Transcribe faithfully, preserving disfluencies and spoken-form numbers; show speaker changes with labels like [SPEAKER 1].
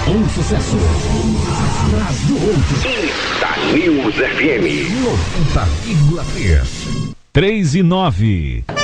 [SPEAKER 1] Um sucesso atrás do outro.
[SPEAKER 2] Itanews F M
[SPEAKER 1] noventa vírgula três.
[SPEAKER 3] três e nove.